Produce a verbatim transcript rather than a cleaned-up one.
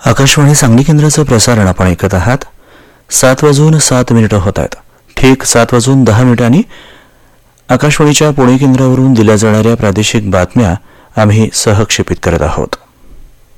आकाशवाणी सांगली केंद्राचं प्रसारण आपण ऐकत आहात. सात वाजून सात मिनिटं होत आहेत. ठीक सात वाजून दहा मिनिटांनी आकाशवाणीच्या पुणे केंद्रावरून दिल्या जाणाऱ्या प्रादेशिक बातम्या आम्ही सहक्षेपित करत आहोत.